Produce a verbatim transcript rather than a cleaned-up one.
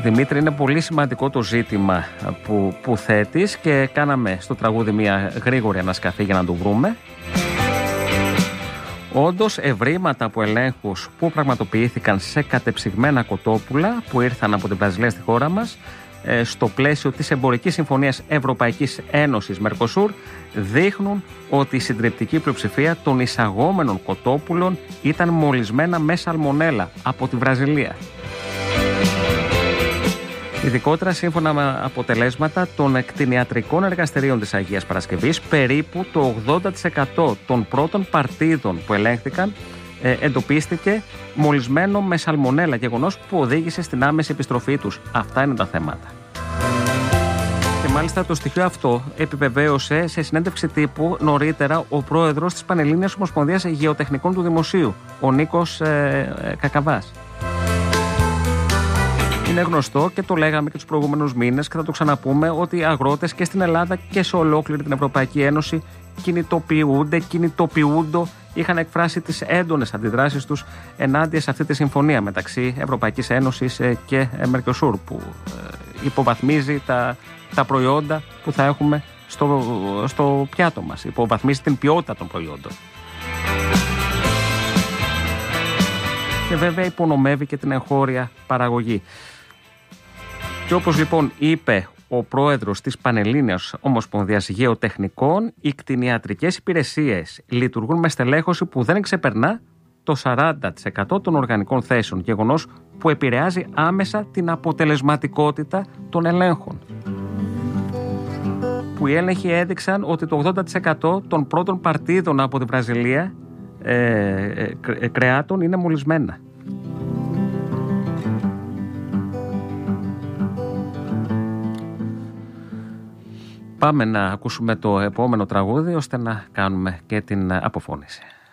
Δημήτρη, είναι πολύ σημαντικό το ζήτημα που, που θέτεις και κάναμε στο τραγούδι μια γρήγορη ανασκαφή για να το βρούμε. Όντως, ευρήματα από ελέγχους που πραγματοποιήθηκαν σε κατεψυγμένα κοτόπουλα που ήρθαν από την Βραζιλία στη χώρα μας στο πλαίσιο της Εμπορικής Συμφωνίας Ευρωπαϊκής Ένωσης Μερκοσούρ δείχνουν ότι η συντριπτική πλειοψηφία των εισαγόμενων κοτόπουλων ήταν μολυσμένα με σαλμονέλα από τη Βραζιλία. Ειδικότερα, σύμφωνα με αποτελέσματα των κτηνιατρικών εργαστηρίων της Αγίας Παρασκευής, περίπου το ογδόντα τοις εκατό των πρώτων παρτίδων που ελέγχθηκαν ε, εντοπίστηκε μολυσμένο με σαλμονέλα, γεγονός που οδήγησε στην άμεση επιστροφή τους. Αυτά είναι τα θέματα. Και μάλιστα το στοιχείο αυτό επιβεβαίωσε σε συνέντευξη τύπου νωρίτερα ο πρόεδρος της Πανελλήνιας Ομοσπονδίας Γεωτεχνικών του Δημοσίου, ο Νίκος ε, ε, Κακαβάς. Είναι γνωστό και το λέγαμε και τους προηγούμενους μήνες και θα το ξαναπούμε ότι οι αγρότες και στην Ελλάδα και σε ολόκληρη την Ευρωπαϊκή Ένωση κινητοποιούνται, κινητοποιούνται, είχαν εκφράσει τις έντονες αντιδράσεις τους ενάντια σε αυτή τη συμφωνία μεταξύ Ευρωπαϊκής Ένωσης και Μερκοσούρ που υποβαθμίζει τα, τα προϊόντα που θα έχουμε στο, στο πιάτο μας, υποβαθμίζει την ποιότητα των προϊόντων. Και βέβαια υπονομεύει και την εγχώρια παραγωγή. Και όπως λοιπόν είπε ο πρόεδρος της Πανελλήνιας Ομοσπονδίας Γεωτεχνικών, οι κτηνιατρικές υπηρεσίες λειτουργούν με στελέχωση που δεν ξεπερνά το σαράντα τοις εκατό των οργανικών θέσεων, γεγονός που επηρεάζει άμεσα την αποτελεσματικότητα των ελέγχων. Που οι έλεγχοι έδειξαν ότι το ογδόντα τοις εκατό των πρώτων παρτίδων από τη Βραζιλία ε, ε, ε, κρεάτων είναι μολυσμένα. Πάμε να ακούσουμε το επόμενο τραγούδι ώστε να κάνουμε και την αποφώνηση.